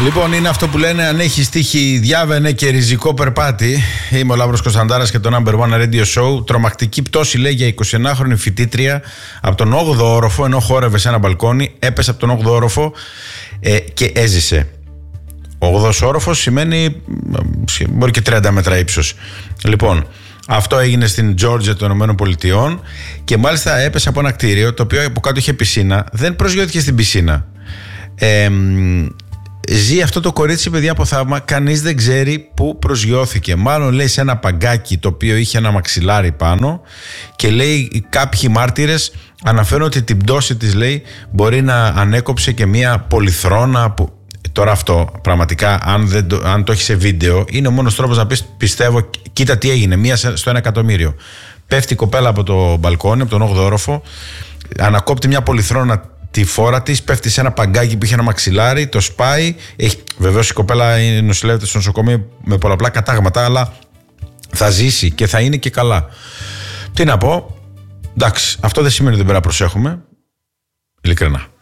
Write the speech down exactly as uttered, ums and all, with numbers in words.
Λοιπόν, είναι αυτό που λένε: αν έχει τύχει, διάβαινε και ριζικό περπάτη. Είμαι ο Λαύρος Κωνσταντάρας και το Number One Radio Show. Τρομακτική πτώση, λέει, για εικοσιενάχρονη φοιτήτρια από τον όγδοο όροφο, ενώ χόρευε σε ένα μπαλκόνι. Έπεσε από τον όγδοο όροφο ε, και έζησε. Ο όγδοος όροφος σημαίνει μπορεί και τριάντα μέτρα ύψος. Λοιπόν, αυτό έγινε στην Τζόρτζια των Ηνωμένων Πολιτειών και μάλιστα έπεσε από ένα κτίριο το οποίο από κάτω είχε πισίνα. Δεν προσγειώθηκε στην πισίνα. Ε, ζει αυτό το κορίτσι, παιδιά, από θαύμα. Κανείς δεν ξέρει πού προσγειώθηκε. Μάλλον, λέει, σε ένα παγκάκι το οποίο είχε ένα μαξιλάρι πάνω και, λέει, κάποιοι μάρτυρες αναφέρουν ότι την πτώση της, λέει, μπορεί να ανέκοψε και μια πολυθρόνα που... Τώρα αυτό πραγματικά, αν, δεν το, αν το έχει σε βίντεο, είναι ο μόνος τρόπος να πεις: πιστεύω, κοίτα τι έγινε, μία στο ένα εκατομμύριο. Πέφτει η κοπέλα από το μπαλκόνι, από τον όγδοο όροφο, ανακόπτει μια πολυθρόνα τη φόρα της, πέφτει σε ένα παγκάκι που είχε ένα μαξιλάρι, το σπάει. Έχει, βεβαίως η κοπέλα νοσηλεύεται στο νοσοκομείο με πολλαπλά κατάγματα, αλλά θα ζήσει και θα είναι και καλά. Τι να πω, εντάξει, αυτό δεν σημαίνει ότι δεν πρέπει να προσέχουμε. Ειλικρινά.